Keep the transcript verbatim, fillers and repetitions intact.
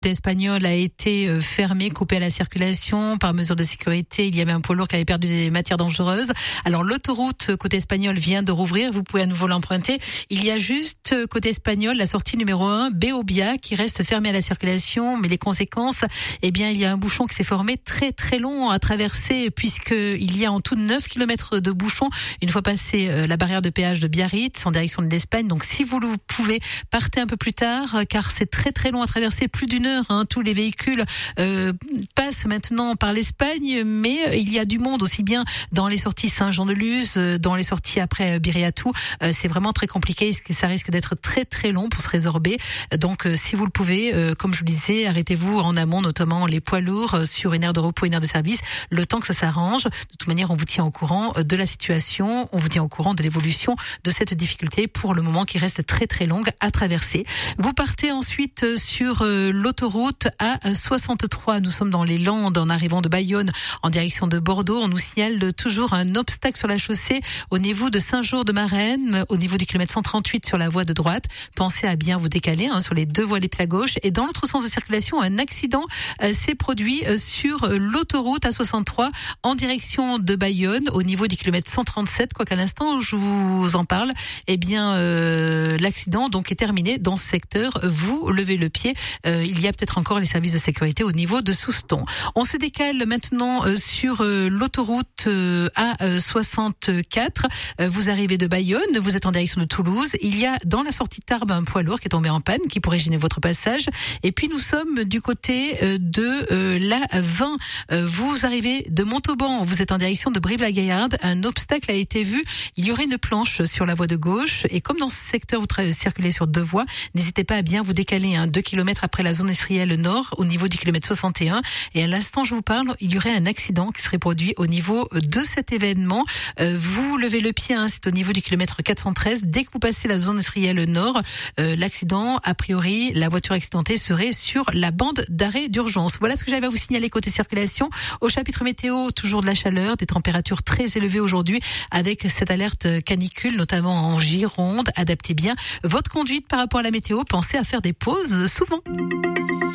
espagnol a été fermé, coupé à la circulation par mesure de sécurité. Il y avait un poids lourd qui avait perdu des matières dangereuses. Alors l'autoroute côté espagnol vient de rouvrir, vous pouvez à nouveau l'emprunter. Il y a juste côté espagnol la sortie numéro un, Beobia, qui reste fermée à la circulation, mais les conséquences, eh bien il y a un bouchon qui s'est formé très très long à traverser, puisqu'il y a en tout neuf kilomètres de bouchons une fois passé la barrière de péage de Biarritz en direction de l'Espagne. Donc si vous le pouvez, partez un peu plus tard, car c'est très très long à traverser, plus d'une heure. Hein. Tous les véhicules euh, passent maintenant par l'Espagne, mais il y a du monde aussi bien dans les sorties Saint-Jean-de-Luz, dans les sorties après Biriatou. Euh, c'est vraiment très compliqué, ça risque d'être très très long pour se résorber. Donc euh, si vous le pouvez, euh, comme je vous le disais, arrêtez-vous en amont, notamment les poids lourds euh, sur une aire de repos, une aire de service, le temps que ça s'arrange. De toute manière, on vous tient au courant de la situation, on vous tient au courant de l'évolution de cette difficulté pour le moment qui reste très très longue à traverser. Vous partez ensuite sur euh, l'autoroute A soixante-trois. Nous sommes dans les Landes en arrivant de Bayonne en direction de Bordeaux. On nous signale toujours un obstacle sur la chaussée au niveau de Saint-Jour-de-Marennes, au niveau du kilomètre cent trente-huit sur la voie de droite. Pensez à bien vous décaler hein, sur les deux voies à gauche. Et dans l'autre sens de circulation, un accident euh, s'est produit euh, sur l'autoroute A soixante-trois en direction de Bayonne au niveau du kilomètre cent trente-sept. Quoi qu'à l'instant je vous en parle, eh bien euh, l'accident donc est terminé dans ce secteur. Vous levez le pied. Euh, il y a peut-être encore les services de sécurité au niveau de Souston. On se décale maintenant euh, sur euh, l'autoroute euh, A soixante-quatre. Euh, vous arrivez de Bayonne, vous êtes en direction de Toulouse. Il y a dans la sortie de Tarbes un poids lourd qui est tombé en panne, qui pourrait gêner votre passage. Et puis nous sommes du côté euh, de euh, la vingt. Euh, vous arrivez de Montauban, vous êtes en direction de Brive-la-Gaillarde. Un obstacle a été vu. Il y aurait une planche sur la voie de gauche. Et comme dans ce secteur vous tra- circulez sur deux voies, n'hésitez pas à bien vous décaler hein, deux kilomètres après la zone industrielle nord au niveau du kilomètre soixante et un. Et à l'instant je vous parle, il y aurait un accident qui serait produit au niveau de cet événement. Euh, vous levez le pied, hein, c'est au niveau du kilomètre quatre cent treize. Dès que vous passez la zone industrielle nord, euh, l'accident, a priori, la voiture accidentée serait sur la bande d'arrêt d'urgence. Voilà ce que j'avais à vous signaler côté circulation. Au chapitre météo, toujours de la chaleur, des températures très élevées aujourd'hui avec cette alerte canicule, notamment en Gironde. Adaptez bien votre conduite par rapport à la météo. Pensez à faire des pauses souvent.